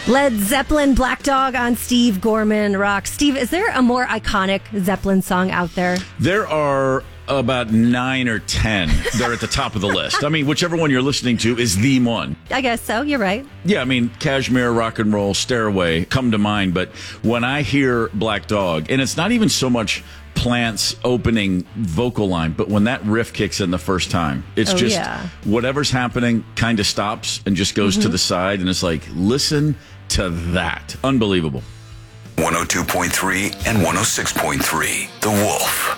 Led Zeppelin, Black Dog on Steve Gorman Rock. Steve, is there a more iconic Zeppelin song out there? There are about 9 or 10. They're at the top of the list. I mean, whichever one you're listening to is the one. I guess so. You're right. Yeah, I mean, Kashmir, Rock and Roll, Stairway come to mind. But when I hear Black Dog, and it's not even so much Plant's opening vocal line, but when that riff kicks in the first time, it's whatever's happening kind of stops and just goes to the side. And it's like, listen to that. Unbelievable. 102.3 and 106.3, The Wolf.